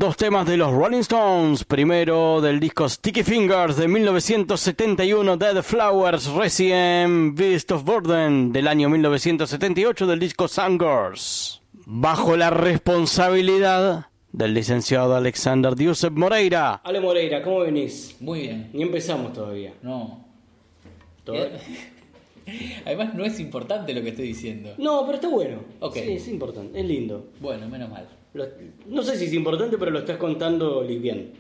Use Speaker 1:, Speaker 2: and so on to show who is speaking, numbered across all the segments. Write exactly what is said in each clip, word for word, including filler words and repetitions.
Speaker 1: Dos temas de los Rolling Stones. Primero del disco Sticky Fingers de mil novecientos setenta y uno, Dead Flowers, recién Beast of Burden del año mil novecientos setenta y ocho del disco Singers. Bajo la responsabilidad del licenciado Alexander Diusep Moreira.
Speaker 2: Ale Moreira, ¿cómo venís?
Speaker 3: Muy bien.
Speaker 2: Ni empezamos todavía.
Speaker 3: No.
Speaker 2: ¿Todavía?
Speaker 3: Además no es importante lo que estoy diciendo.
Speaker 2: No, pero está bueno.
Speaker 3: Ok.
Speaker 2: Sí, es importante, es lindo.
Speaker 3: Bueno, menos mal.
Speaker 2: Lo- no sé si es importante, pero lo estás contando bien.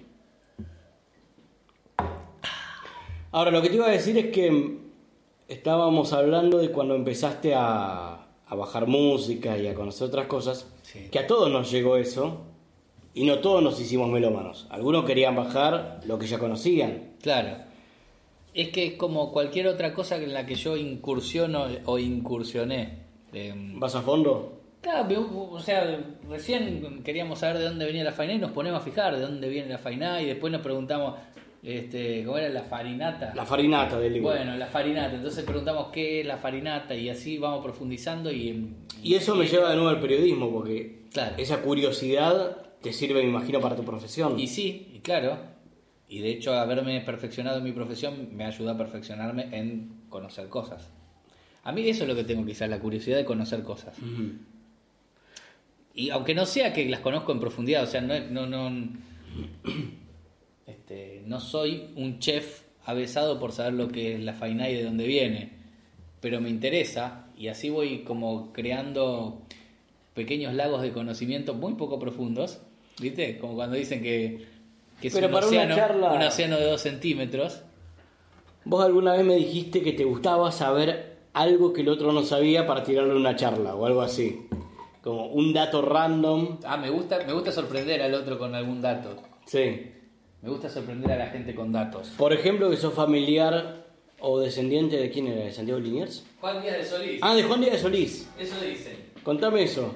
Speaker 2: Ahora, lo que te iba a decir es que estábamos hablando de cuando empezaste a, a bajar música y a conocer otras cosas,
Speaker 3: Sí.
Speaker 2: que a todos nos llegó eso, y no todos nos hicimos melómanos. Algunos querían bajar lo que ya conocían.
Speaker 3: Claro. Es que es como cualquier otra cosa en la que yo incursiono o incursioné. Eh,
Speaker 2: ¿Vas a fondo?
Speaker 3: Claro, pero, o sea, recién queríamos saber de dónde venía la fainá y nos ponemos a fijar de dónde viene la fainá y después nos preguntamos, este, ¿cómo era la farinata?
Speaker 2: La farinata del libro.
Speaker 3: Bueno, la farinata, entonces preguntamos qué es la farinata y así vamos profundizando y...
Speaker 2: Y eso me lleva de nuevo al periodismo, porque
Speaker 3: Claro.
Speaker 2: esa curiosidad te sirve, me imagino, para tu profesión.
Speaker 3: Y sí, y claro, y de hecho haberme perfeccionado en mi profesión me ayuda a perfeccionarme en conocer cosas. A mí eso es lo que tengo quizás, la curiosidad de conocer cosas.
Speaker 2: Ujú.
Speaker 3: Y aunque no sea que las conozco en profundidad, o sea, no, no, no, este, no soy un chef avesado por saber lo que es la fainá y de dónde viene, pero me interesa y así voy como creando pequeños lagos de conocimiento muy poco profundos, ¿viste? Como cuando dicen que, que es
Speaker 2: Pero
Speaker 3: un
Speaker 2: para una
Speaker 3: océano,
Speaker 2: charla-
Speaker 3: un océano de dos centímetros.
Speaker 2: Vos alguna vez me dijiste que te gustaba saber algo que el otro no sabía para tirarle una charla o algo así. Como un dato random.
Speaker 3: Ah, me gusta, me gusta sorprender al otro con algún dato.
Speaker 2: Sí.
Speaker 3: Me gusta sorprender a la gente con datos.
Speaker 2: Por ejemplo, que sos familiar o descendiente de quién era, de Santiago Liniers.
Speaker 3: Juan Díaz de Solís.
Speaker 2: Ah, de Juan Díaz de Solís.
Speaker 3: Eso dicen.
Speaker 2: Contame eso.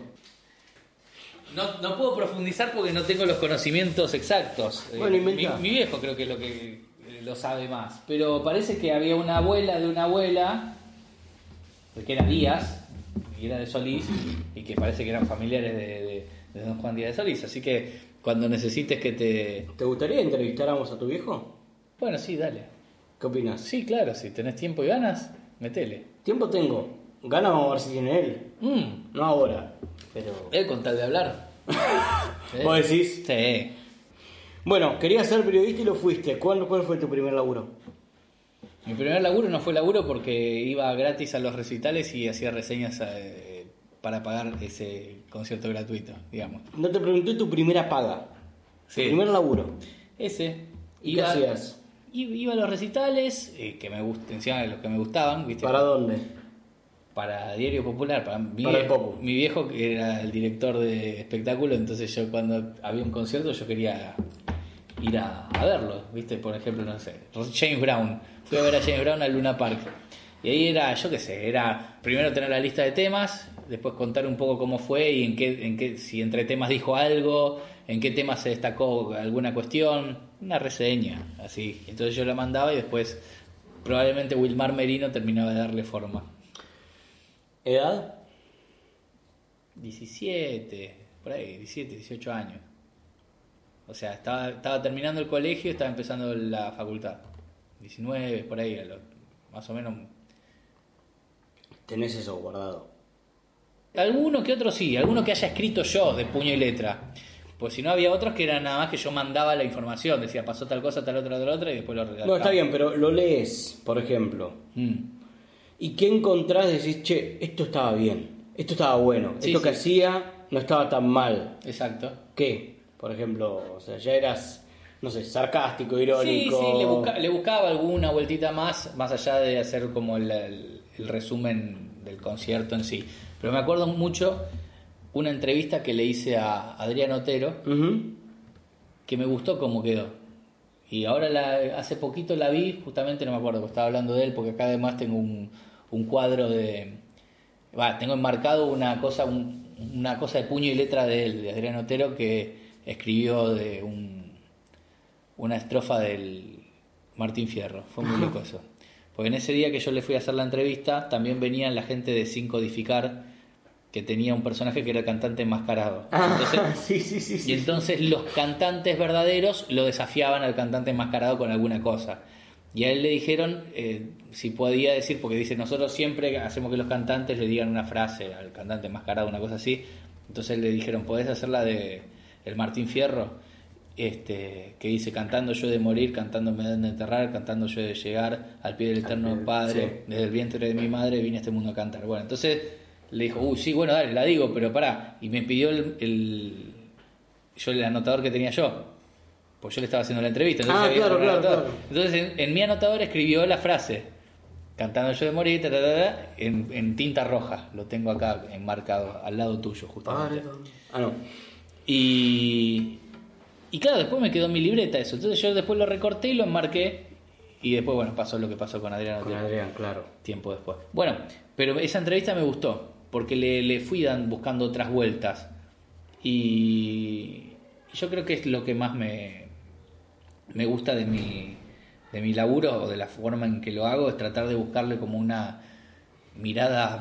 Speaker 3: No, no puedo profundizar porque no tengo los conocimientos exactos.
Speaker 2: Bueno,
Speaker 3: Eh, mi,
Speaker 2: inventá.
Speaker 3: mi viejo creo que es lo que eh, lo sabe más. Pero parece que había una abuela de una abuela, que era Díaz, y era de Solís, y que parece que eran familiares de, de, de don Juan Díaz de Solís. Así que cuando necesites que te...
Speaker 2: ¿Te gustaría entrevistáramos a tu viejo?
Speaker 3: Bueno, sí, dale.
Speaker 2: ¿Qué opinas?
Speaker 3: Sí, claro, si tenés tiempo y ganas, metele.
Speaker 2: Tiempo tengo. Gana, vamos a ver si tiene él.
Speaker 3: Mm,
Speaker 2: No ahora. Pero.
Speaker 3: él con tal de hablar. ¿Sí?
Speaker 2: ¿Vos decís?
Speaker 3: Sí.
Speaker 2: Bueno, querías ser periodista y lo fuiste. ¿Cuándo, ¿Cuál fue tu primer laburo?
Speaker 3: Mi primer laburo no fue laburo porque iba gratis a los recitales y hacía reseñas eh, para pagar ese concierto gratuito, digamos.
Speaker 2: No te pregunté tu primera paga.
Speaker 3: Sí.
Speaker 2: Tu primer laburo.
Speaker 3: Ese.
Speaker 2: ¿Y qué hacías?
Speaker 3: i- Iba a los recitales, eh, que me gust- encima de los que me gustaban, ¿viste?
Speaker 2: ¿Para dónde?
Speaker 3: Para Diario Popular, para mi,
Speaker 2: Para el
Speaker 3: viejo,
Speaker 2: Popu.
Speaker 3: mi viejo que era el director de espectáculo, entonces yo cuando había un concierto yo quería ir a, a verlo, ¿viste? Por ejemplo, no sé, James Brown. Fui a ver a James Brown al Luna Park. Y ahí era, yo qué sé, era primero tener la lista de temas, después contar un poco cómo fue y en qué, en qué, si entre temas dijo algo, en qué temas se destacó alguna cuestión, una reseña, así. Entonces yo la mandaba y después probablemente Wilmar Merino terminaba de darle forma.
Speaker 2: ¿Edad?
Speaker 3: diecisiete, por ahí, diecisiete, dieciocho años. O sea, estaba, estaba terminando el colegio, estaba empezando la facultad. diecinueve, por ahí, a lo- más o menos.
Speaker 2: Tenés eso guardado.
Speaker 3: Alguno que otro sí, alguno que haya escrito yo de puño y letra. Pues si no había otros que eran nada más que yo mandaba la información, decía pasó tal cosa, tal otra, tal otra y después lo redactaba.
Speaker 2: No, está bien, pero lo lees, por ejemplo.
Speaker 3: Mm.
Speaker 2: ¿Y qué encontrás? Decís, che, esto estaba bien, esto estaba bueno,
Speaker 3: Sí,
Speaker 2: esto que
Speaker 3: sí.
Speaker 2: hacía no estaba tan mal.
Speaker 3: Exacto.
Speaker 2: ¿Qué? Por ejemplo, o sea, ya eras, no sé, sarcástico,
Speaker 3: Sí,
Speaker 2: irónico.
Speaker 3: sí, le, busca- le buscaba alguna vueltita más, más allá de hacer como el, el- el resumen del concierto en sí. Pero me acuerdo mucho una entrevista que le hice a Adrián Otero,
Speaker 2: Ujú.
Speaker 3: que me gustó cómo quedó. Y ahora la, hace poquito la vi, justamente no me acuerdo, porque estaba hablando de él, porque acá además tengo un, un cuadro de... Va, tengo enmarcado una cosa, un- una cosa de puño y letra de él, de Adrián Otero, que escribió de un, una estrofa del Martín Fierro. Fue muy loco eso. Porque en ese día que yo le fui a hacer la entrevista, también venían la gente de Sin Codificar, que tenía un personaje que era el cantante enmascarado.
Speaker 2: Ah,
Speaker 3: Entonces,
Speaker 2: sí, sí, sí, sí.
Speaker 3: y entonces los cantantes verdaderos lo desafiaban al cantante enmascarado con alguna cosa. Y a él le dijeron eh, si podía decir, porque dice, nosotros siempre hacemos que los cantantes le digan una frase al cantante enmascarado, una cosa así. Entonces le dijeron, ¿podés hacer la de el Martín Fierro? Este, que dice, cantando yo he de morir, cantando me han de enterrar, cantando yo he de llegar al pie del eterno Padre,
Speaker 2: sí.
Speaker 3: Desde el vientre de mi madre vine a este mundo a cantar. Bueno, entonces le dijo, uy, sí, bueno, dale, la digo, pero pará. Y me pidió el, el yo el anotador que tenía yo. Pues yo le estaba haciendo la entrevista.
Speaker 2: Ah,
Speaker 3: había
Speaker 2: claro,
Speaker 3: un
Speaker 2: claro,
Speaker 3: anotador.
Speaker 2: claro.
Speaker 3: Entonces en, en mi anotador escribió la frase, cantando yo de morir, ta, ta, ta, ta, en, en tinta roja. Lo tengo acá enmarcado, al lado tuyo, justamente.
Speaker 2: Ah, no.
Speaker 3: Y, y claro, después me quedó en mi libreta eso. Entonces yo después lo recorté y lo enmarqué. Y después, bueno, pasó lo que pasó con Adriano.
Speaker 2: Con Adrián, claro.
Speaker 3: Tiempo después. Bueno, pero esa entrevista me gustó, porque le, le fui dan, buscando otras vueltas. Y yo creo que es lo que más me, me gusta de mi, de mi laburo, o de la forma en que lo hago, es tratar de buscarle como una mirada,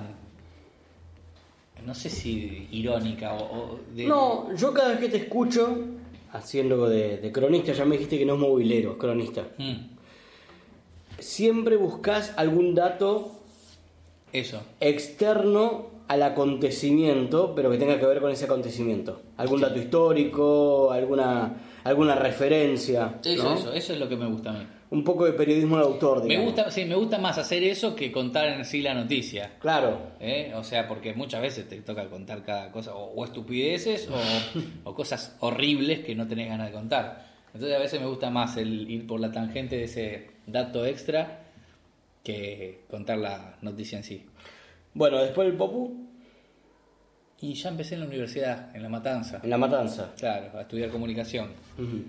Speaker 3: no sé si irónica o... o de...
Speaker 2: No, yo cada vez que te escucho haciendo de, de cronista, ya me dijiste que no es movilero, es cronista.
Speaker 3: Mm,
Speaker 2: Siempre buscas algún dato
Speaker 3: eso.
Speaker 2: externo al acontecimiento, pero que tenga que ver con ese acontecimiento. Algún
Speaker 3: Sí.
Speaker 2: dato histórico, alguna alguna referencia.
Speaker 3: Eso,
Speaker 2: ¿no?
Speaker 3: eso, eso es lo que me gusta a mí.
Speaker 2: Un poco de periodismo de autor,
Speaker 3: Me
Speaker 2: digamos.
Speaker 3: gusta, sí, me gusta más hacer eso que contar en sí la noticia.
Speaker 2: Claro.
Speaker 3: ¿Eh? O sea, porque muchas veces te toca contar cada cosa, o, o estupideces, o, o cosas horribles que no tenés ganas de contar. Entonces a veces me gusta más el ir por la tangente de ese dato extra que contar la noticia en sí.
Speaker 2: Bueno, después del Popu,
Speaker 3: Y ya empecé en la universidad, en La Matanza.
Speaker 2: en La Matanza.
Speaker 3: Claro, a estudiar comunicación.
Speaker 2: Ujú.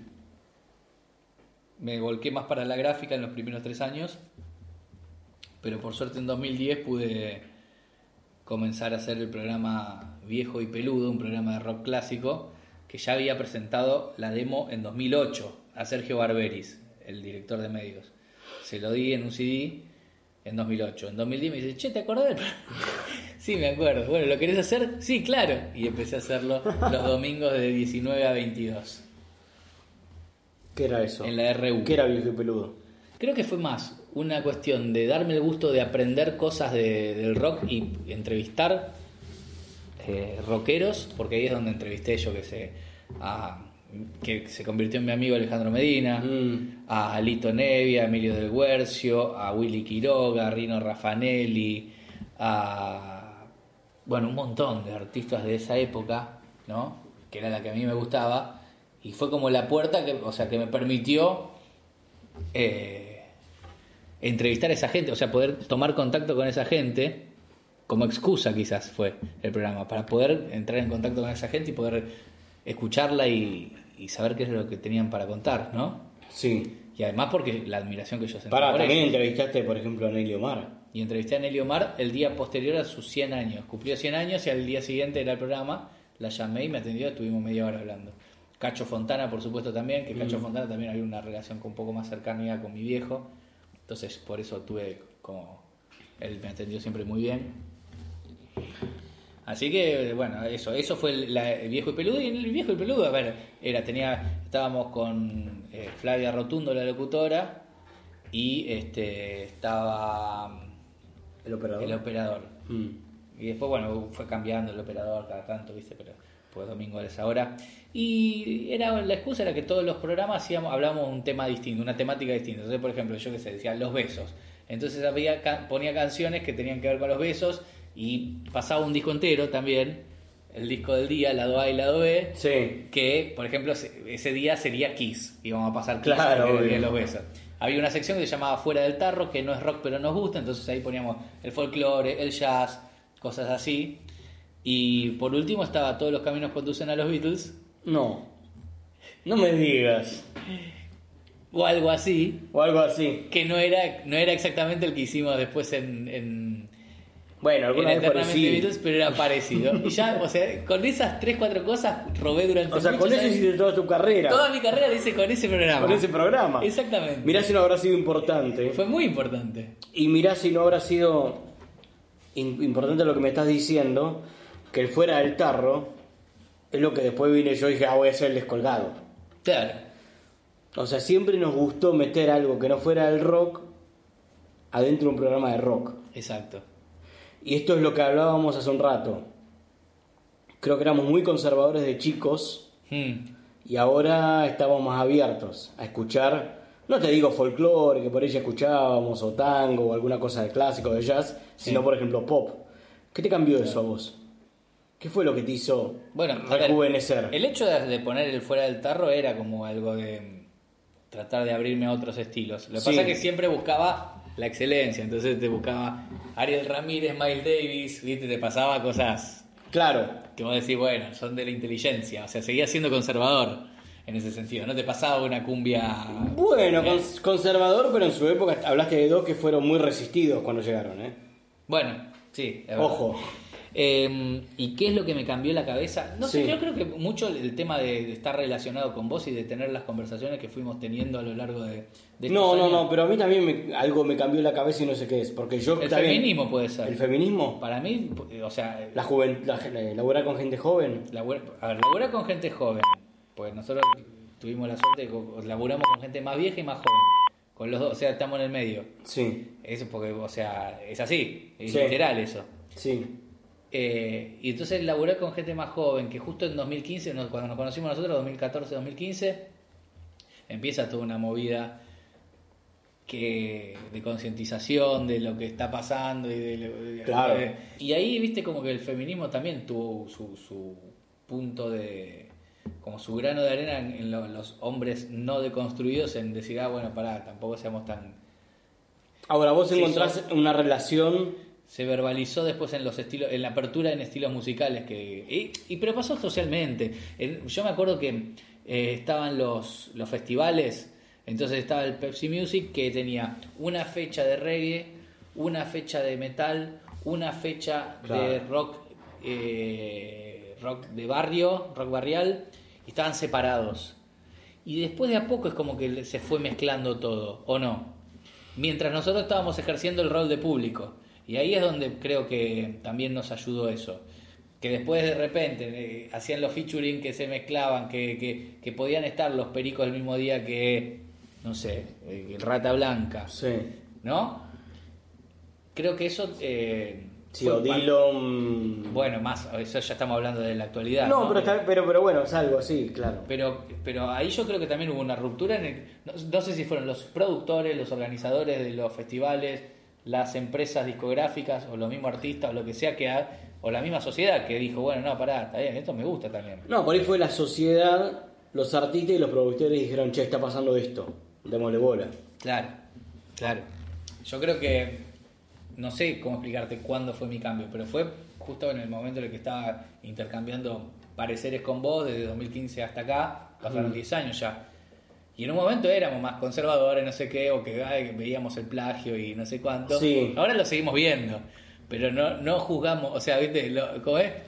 Speaker 3: Me volqué más para la gráfica en los primeros tres años, pero por suerte en dos mil diez pude comenzar a hacer el programa Viejo y Peludo, un programa de rock clásico, que ya había presentado la demo en dos mil ocho a Sergio Barberis, el director de medios. Se lo di en un C D en dos mil ocho. En dos mil diez me dice, che, ¿te acordás del programa? Sí, me acuerdo. Bueno, ¿lo querés hacer? Sí, claro. Y empecé a hacerlo los domingos de diecinueve a veintidós.
Speaker 2: ¿Qué era eso?
Speaker 3: En la R U.
Speaker 2: ¿Qué era Viejo y Peludo?
Speaker 3: Creo que fue más una cuestión de darme el gusto de aprender cosas de, del rock y entrevistar eh, rockeros, porque ahí es donde entrevisté yo que sé a, que se convirtió en mi amigo Alejandro Medina,
Speaker 2: Mm.
Speaker 3: a Lito Nevia, a Emilio del Guercio, a Willy Quiroga, a Rino Raffanelli, a bueno, un montón de artistas de esa época, ¿no? Que era la que a mí me gustaba, y fue como la puerta que, o sea, que me permitió eh, entrevistar a esa gente, o sea, poder tomar contacto con esa gente, como excusa quizás fue el programa, para poder entrar en contacto con esa gente y poder escucharla y, y saber qué es lo que tenían para contar, ¿no?
Speaker 2: Sí.
Speaker 3: Y además porque la admiración que yo sentí
Speaker 2: Para,
Speaker 3: por
Speaker 2: también
Speaker 3: ellos.
Speaker 2: entrevistaste, por ejemplo, a Nelly Omar.
Speaker 3: Y entrevisté a Nelly Omar el día posterior a sus cien años. Cumplió cien años y al día siguiente era el programa. La llamé y me atendió, estuvimos media hora hablando. Cacho Fontana, por supuesto, también, que Cacho
Speaker 2: Mm.
Speaker 3: Fontana también había una relación con un poco más cercana con mi viejo. Entonces, por eso tuve como... Él me atendió siempre muy bien. Así que, bueno, eso eso fue el, la- el Viejo y Peludo. Y el Viejo y Peludo, a ver, era, tenía, estábamos con eh, Flavia Rotundo, la locutora, y este estaba
Speaker 2: El operador.
Speaker 3: el operador.
Speaker 2: Mm.
Speaker 3: Y después, bueno, fue cambiando el operador cada tanto, ¿viste? Pero pues domingo a esa hora. Y era la excusa era que todos los programas hacíamos, hablábamos un tema distinto, una temática distinta. Entonces, por ejemplo, yo que sé, decía los besos. Entonces había, ca- ponía canciones que tenían que ver con los besos y pasaba un disco entero también, el disco del día, lado A y lado B.
Speaker 2: Sí.
Speaker 3: Que, por ejemplo, ese ese día sería Kiss. Íbamos a pasar Kiss
Speaker 2: Claro,
Speaker 3: porque era el
Speaker 2: obvio.
Speaker 3: día de los besos. Había una sección que se llamaba Fuera del Tarro, que no es rock pero nos gusta, entonces ahí poníamos el folclore, el jazz, cosas así. Y por último estaba Todos los caminos conducen a los Beatles,
Speaker 2: No. No me digas.
Speaker 3: o algo así,
Speaker 2: O algo así.
Speaker 3: que no era, no era exactamente el que hicimos después en, en,
Speaker 2: Bueno,
Speaker 3: en
Speaker 2: alguna vez
Speaker 3: Eternamente
Speaker 2: parecí.
Speaker 3: Beatles, pero era parecido. Y ya, o sea, con esas tres, cuatro cosas robé durante
Speaker 2: O sea, con
Speaker 3: muchos
Speaker 2: eso
Speaker 3: años.
Speaker 2: hiciste toda tu carrera.
Speaker 3: Toda mi carrera la hice con ese programa.
Speaker 2: Con ese programa.
Speaker 3: Exactamente.
Speaker 2: Mirá si no habrá sido importante.
Speaker 3: Fue muy importante.
Speaker 2: Y mirá si no habrá sido in- importante lo que me estás diciendo, que el fuera del tarro es lo que después vine yo y dije, ah, voy a hacer el descolgado.
Speaker 3: Claro.
Speaker 2: O sea, siempre nos gustó meter algo que no fuera del rock adentro de un programa de rock.
Speaker 3: Exacto.
Speaker 2: Y esto es lo que hablábamos hace un rato. Creo que éramos muy conservadores de chicos
Speaker 3: Hmm.
Speaker 2: y ahora estamos más abiertos a escuchar, no te digo folclore, que por ella escuchábamos, o tango, o alguna cosa de clásico, de jazz, sino
Speaker 3: Sí.
Speaker 2: por ejemplo pop. ¿Qué te cambió eso a vos? ¿Qué fue lo que te hizo
Speaker 3: Bueno, a ver,
Speaker 2: rejuvenecer?
Speaker 3: el hecho de, de poner el fuera del tarro era como algo de tratar de abrirme a otros estilos. Lo que
Speaker 2: Sí.
Speaker 3: pasa es que siempre buscaba la excelencia, entonces te buscaba Ariel Ramírez, Miles Davis, ¿viste? Te pasaba cosas
Speaker 2: Claro,
Speaker 3: que vos decís, bueno, son de la inteligencia, o sea, seguía siendo conservador en ese sentido, no te pasaba una cumbia...
Speaker 2: bueno,
Speaker 3: ¿eh?
Speaker 2: cons- conservador, pero en su época hablaste de dos que fueron muy resistidos cuando llegaron, ¿eh?
Speaker 3: Bueno, sí, es verdad.
Speaker 2: Ojo.
Speaker 3: Eh, ¿Y qué es lo que me cambió la cabeza? No sé,
Speaker 2: Sí.
Speaker 3: yo creo que mucho el tema de, de estar relacionado con vos y de tener las conversaciones que fuimos teniendo a lo largo de, de estos
Speaker 2: No, no,
Speaker 3: años.
Speaker 2: no, pero a mí también me- algo me cambió la cabeza y no sé qué es, porque yo
Speaker 3: El
Speaker 2: también-
Speaker 3: feminismo puede ser.
Speaker 2: ¿El feminismo?
Speaker 3: Para mí, o sea,
Speaker 2: La juven, la, la- laburar con gente joven.
Speaker 3: labura, a ver, laburar con gente joven, pues nosotros tuvimos la suerte de que laburamos con gente más vieja y más joven, con los dos, o sea, estamos en el medio.
Speaker 2: Sí,
Speaker 3: Eso porque, o sea, es así, es
Speaker 2: Sí.
Speaker 3: literal eso.
Speaker 2: sí.
Speaker 3: Eh, y entonces laburé con gente más joven, que justo en dos mil quince, no- cuando nos conocimos nosotros, dos mil catorce dos mil quince, empieza toda una movida que de concientización de lo que está pasando y de, lo- de-
Speaker 2: Claro.
Speaker 3: de- y ahí viste como que el feminismo también tuvo su, su punto de como su grano de arena en, en lo- los hombres no deconstruidos, en decir, ah, bueno, pará, tampoco seamos tan...
Speaker 2: Ahora, vos
Speaker 3: Sí,
Speaker 2: encontrás una relación...
Speaker 3: Se verbalizó después en los estilos, en la apertura en estilos musicales que y, y pero pasó socialmente. En- yo me acuerdo que eh, estaban los, los festivales, entonces estaba el Pepsi Music que tenía una fecha de reggae, una fecha de metal, una fecha de
Speaker 2: Claro.
Speaker 3: rock eh, rock de barrio, rock barrial, y estaban separados. Y después de a poco es como que se fue mezclando todo, ¿o no? Mientras nosotros estábamos ejerciendo el rol de público. Y ahí es donde creo que también nos ayudó eso. Que después de repente eh, hacían los featuring que se mezclaban, que, que, que podían estar los pericos el mismo día que, no sé, eh, el Rata Blanca,
Speaker 2: Sí.
Speaker 3: ¿no? Creo que eso... Eh,
Speaker 2: Sí,
Speaker 3: fue
Speaker 2: o
Speaker 3: pa-
Speaker 2: Dillon...
Speaker 3: Bueno, más, eso ya estamos hablando de la actualidad.
Speaker 2: No, pero, está- pero, pero bueno, es algo así, claro.
Speaker 3: Pero, pero ahí yo creo que también hubo una ruptura en el, no, no sé si fueron los productores, los organizadores de los festivales, las empresas discográficas o los mismos artistas o lo que sea que ha- o la misma sociedad que dijo, bueno, no, pará, está bien, esto me gusta también.
Speaker 2: No, por ahí fue la sociedad, los artistas y los productores dijeron, che, está pasando esto, démosle bola.
Speaker 3: Claro, claro. Yo creo que no sé cómo explicarte cuándo fue mi cambio, pero fue justo en el momento en el que estaba intercambiando pareceres con vos desde dos mil quince hasta acá, pasaron
Speaker 2: Mm.
Speaker 3: diez años ya. Y en un momento éramos más conservadores, no sé qué, o que ay, veíamos el plagio y no sé cuánto.
Speaker 2: Sí.
Speaker 3: Ahora lo seguimos viendo, pero no, no juzgamos, o sea, ¿viste? Lo, ¿cómo es?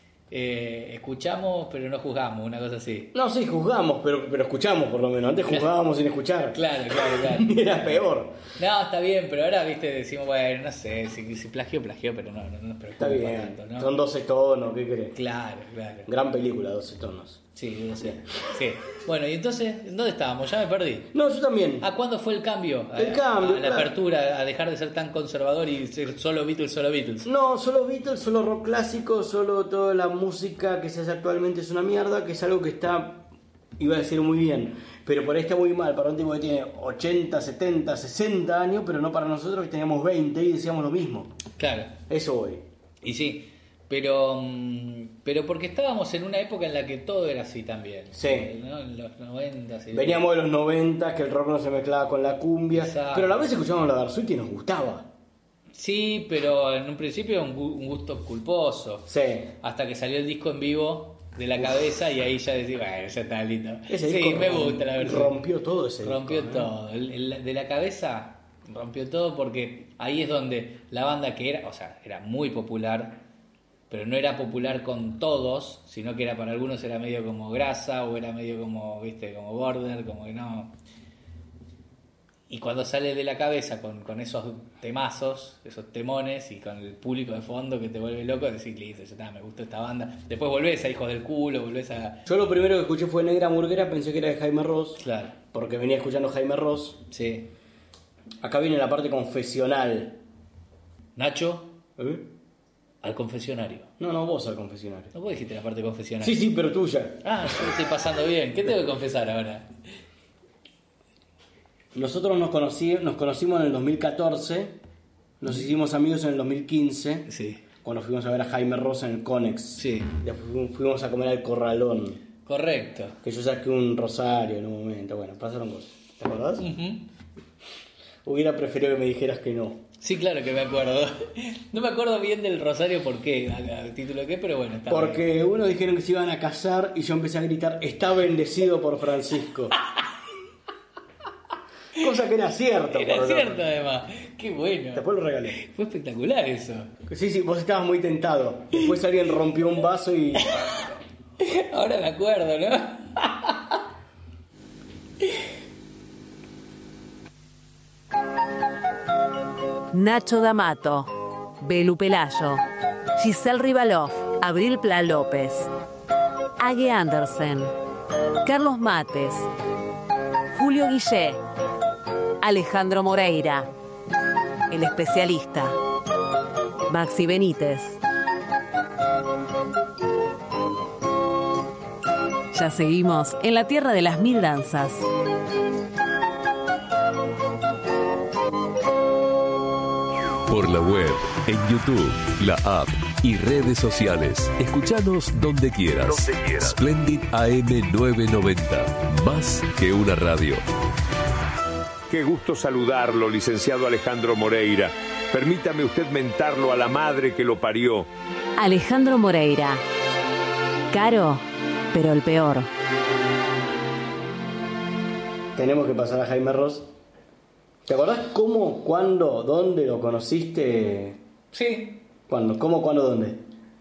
Speaker 3: Eh, escuchamos, pero no juzgamos, una cosa así.
Speaker 2: No, sí, juzgamos, pero, pero escuchamos por lo menos. Antes juzgábamos sin escuchar.
Speaker 3: Claro, claro, claro.
Speaker 2: Era peor.
Speaker 3: No, está bien, pero ahora, viste, decimos, bueno, no sé, si, si plagió, plagió, pero no, no nos
Speaker 2: Está
Speaker 3: preocupa
Speaker 2: bien.
Speaker 3: tanto, ¿no?
Speaker 2: Son doce tonos, ¿qué crees?
Speaker 3: Claro, claro.
Speaker 2: Gran película, doce tonos.
Speaker 3: Sí, yo sé. Sí. Bueno, y entonces, ¿dónde estábamos? Ya me perdí.
Speaker 2: No, yo también.
Speaker 3: ¿A cuándo fue el cambio? A-
Speaker 2: El cambio,
Speaker 3: a la
Speaker 2: claro.
Speaker 3: apertura, a dejar de ser tan conservador y ser solo Beatles, solo Beatles.
Speaker 2: No, solo Beatles, solo rock clásico, solo toda la música que se hace actualmente es una mierda, que es algo que está, iba a decir muy bien, pero por ahí está muy mal, para un tipo que tiene ochenta, setenta, sesenta años, pero no para nosotros que teníamos veinte y decíamos lo mismo.
Speaker 3: Claro.
Speaker 2: Eso voy.
Speaker 3: Y sí, pero mm, pero porque estábamos en una época en la que todo era así también.
Speaker 2: Sí.
Speaker 3: ¿No? En los noventas.
Speaker 2: Veníamos de los noventa, que el rock no se mezclaba con la cumbia,
Speaker 3: Exacto.
Speaker 2: pero a la vez escuchábamos la Darsuiti y nos gustaba.
Speaker 3: Sí, pero en un principio un, gu- un gusto culposo.
Speaker 2: Sí.
Speaker 3: Hasta que salió el disco en vivo de la cabeza y ahí ya decía, bueno, ya está lindo.
Speaker 2: Ese
Speaker 3: Sí,
Speaker 2: disco
Speaker 3: me
Speaker 2: rom-
Speaker 3: gusta la verdad.
Speaker 2: Rompió todo ese
Speaker 3: Rompió
Speaker 2: disco, ¿eh?
Speaker 3: todo. El- el- de la cabeza rompió todo porque ahí es donde la banda que era, o sea, era muy popular, pero no era popular con todos, sino que era para algunos era medio como grasa o era medio como, viste, como border, como que no. Y cuando sale de la cabeza con, con esos temazos, esos temones y con el público de fondo que te vuelve loco, decís, listo, ya está, me gustó esta banda. Después volvés a Hijos del Culo, volvés a...
Speaker 2: Yo lo primero que escuché fue Negra Murguera, pensé que era de Jaime Ross.
Speaker 3: Claro.
Speaker 2: Porque venía escuchando Jaime Ross.
Speaker 3: Sí.
Speaker 2: Acá viene la parte confesional.
Speaker 3: Nacho,
Speaker 2: ¿Eh?
Speaker 3: al confesionario.
Speaker 2: No, no, vos al confesionario.
Speaker 3: No vos dijiste la parte confesionaria.
Speaker 2: Sí, sí, pero tuya.
Speaker 3: Ah, yo estoy pasando bien. ¿Qué tengo que confesar ahora?
Speaker 2: Nosotros nos, conocí, nos conocimos en el dos mil catorce, nos hicimos amigos en el dos mil quince,
Speaker 3: Sí.
Speaker 2: cuando fuimos a ver a Jaime Ross en el Conex.
Speaker 3: Sí.
Speaker 2: Después fuimos- fuimos a comer al Corralón,
Speaker 3: Correcto.
Speaker 2: que yo saqué un rosario en un momento. Bueno, pasaron cosas. ¿Te acordás?
Speaker 3: Ujú.
Speaker 2: Hubiera preferido que me dijeras que no.
Speaker 3: Sí, claro que me acuerdo. No me acuerdo bien del rosario por qué, a, a título de qué, pero bueno, está bien.
Speaker 2: Porque unos dijeron que se iban a casar y yo empecé a gritar, está bendecido por Francisco. Cosa que era cierto.
Speaker 3: Era
Speaker 2: por lo-
Speaker 3: cierto además. Qué bueno.
Speaker 2: Después lo regalé.
Speaker 3: Fue espectacular eso.
Speaker 2: Sí, sí, vos estabas muy tentado. Después alguien rompió un vaso y...
Speaker 3: Ahora me acuerdo, ¿no?
Speaker 4: Nacho D'Amato, Belu Pelayo, Giselle Rivalov, Abril Pla López, Age Andersen, Carlos Mates, Julio Guillé, Alejandro Moreira, El Especialista, Maxi Benítez. Ya seguimos en la tierra de las mil danzas.
Speaker 5: Por la web, en YouTube, la app y redes sociales. Escuchanos donde quieras.
Speaker 6: Donde quieras.
Speaker 5: Splendid A M novecientos noventa. Más que una radio.
Speaker 6: Qué gusto saludarlo, licenciado Alejandro Moreira. Permítame usted mentarlo a la madre que lo parió.
Speaker 4: Alejandro Moreira. Caro, pero el peor.
Speaker 2: Tenemos que pasar a Jaime Ross. ¿Te acordás cómo, cuándo, dónde lo conociste?
Speaker 3: Sí.
Speaker 2: ¿Cuándo? ¿Cómo, cuándo, dónde?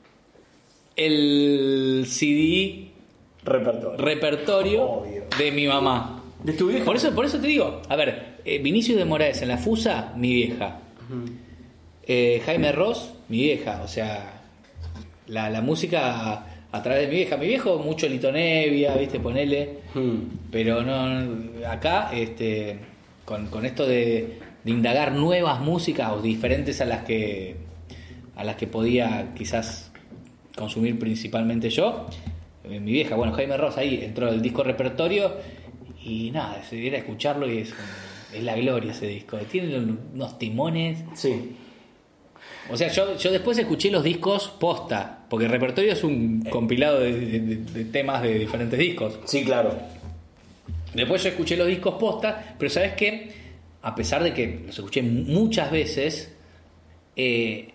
Speaker 3: El C D
Speaker 2: Repertorio.
Speaker 3: repertorio
Speaker 2: Obvio.
Speaker 3: de mi mamá.
Speaker 2: ¿De tu vieja?
Speaker 3: Por eso, por eso te digo, a ver, eh, Vinicius de Moraes en la Fusa, mi vieja. Eh, Jaime Ross, mi vieja. O sea, la, la música a, a través de mi vieja. Mi viejo, mucho Lito Nevia, viste, ponele.
Speaker 2: Hmm.
Speaker 3: Pero no, acá, este, con, con esto de, de indagar nuevas músicas o diferentes a las que a las que podía quizás consumir principalmente yo, eh, mi vieja, bueno, Jaime Ross ahí entró el disco repertorio y nada, era escucharlo y es, un- es la gloria ese disco. Tiene unos timones.
Speaker 2: Sí.
Speaker 3: O sea, yo, yo después escuché los discos posta, porque el repertorio es un compilado de, de- de- de temas de diferentes discos.
Speaker 2: Sí, claro.
Speaker 3: Después yo escuché los discos posta, pero ¿sabes qué? A pesar de que los escuché muchas veces, eh,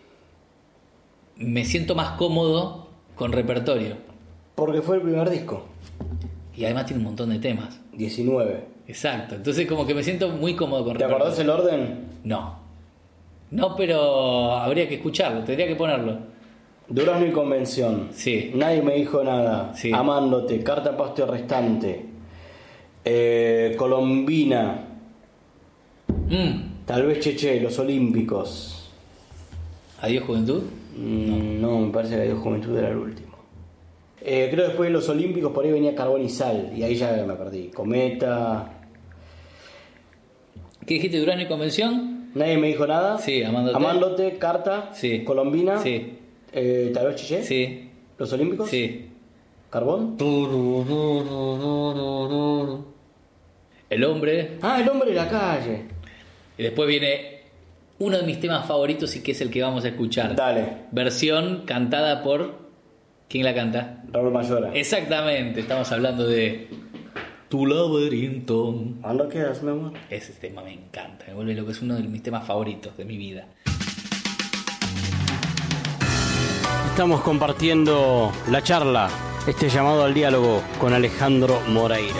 Speaker 3: me siento más cómodo con repertorio.
Speaker 2: Porque fue el primer disco.
Speaker 3: Y además tiene un montón de temas.
Speaker 2: diecinueve.
Speaker 3: Exacto. Entonces como que me siento muy cómodo con
Speaker 2: ¿Te
Speaker 3: repertorio.
Speaker 2: acordás el orden?
Speaker 3: No. No, pero habría que escucharlo, tendría que ponerlo.
Speaker 2: Durazno y Convención.
Speaker 3: Sí.
Speaker 2: Nadie me dijo nada.
Speaker 3: Sí.
Speaker 2: Amándote. Carta Pasto Restante. Eh, Colombina.
Speaker 3: Mm.
Speaker 2: Tal vez Cheche. Los Olímpicos.
Speaker 3: Adiós, Juventud.
Speaker 2: Mm, no. me parece que Adiós Juventud era el último. Eh, creo que después de los Olímpicos por ahí venía Carbón y Sal. Y ahí ya me perdí. Cometa.
Speaker 3: ¿Qué dijiste, Durazno y Convención?
Speaker 2: Nadie me dijo nada.
Speaker 3: Sí, Amándote.
Speaker 2: Amándote, Carta.
Speaker 3: Sí.
Speaker 2: Colombina.
Speaker 3: Sí.
Speaker 2: Eh, Tal vez Cheche.
Speaker 3: Sí.
Speaker 2: Los Olímpicos.
Speaker 3: Sí.
Speaker 2: Carbón.
Speaker 3: El hombre.
Speaker 2: Ah, el hombre de la calle.
Speaker 3: Y después viene uno de mis temas favoritos y que es el que vamos a escuchar.
Speaker 2: Dale.
Speaker 3: Versión cantada por... ¿Quién la canta?
Speaker 2: Raúl Mayora.
Speaker 3: Exactamente, estamos hablando de... Tu laberinto.
Speaker 2: ¿Dónde quedas, mi amor?
Speaker 3: Ese tema me encanta, me vuelve loco, es uno de mis temas favoritos de mi vida.
Speaker 1: Estamos compartiendo la charla, este llamado al diálogo con Alejandro Moreira.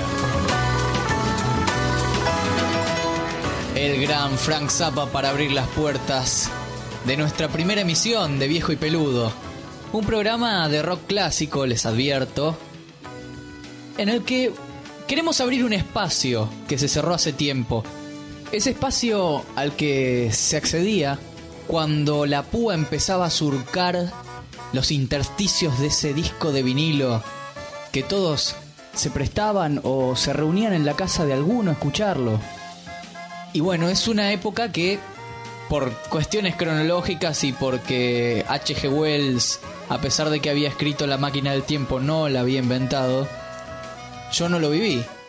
Speaker 7: El gran Frank Zappa para abrir las puertas de nuestra primera emisión de Viejo y Peludo. Un programa de rock clásico, les advierto, en el que queremos abrir un espacio que se cerró hace tiempo Ese espacio al que se accedía cuando la púa empezaba a surcar los intersticios de ese disco de vinilo, que todos se prestaban o se reunían en la casa de alguno a escucharlo. Y bueno, es una época que, por cuestiones cronológicas y porque H G Wells, a pesar de que había escrito La máquina del tiempo, no la había inventado, yo no lo viví.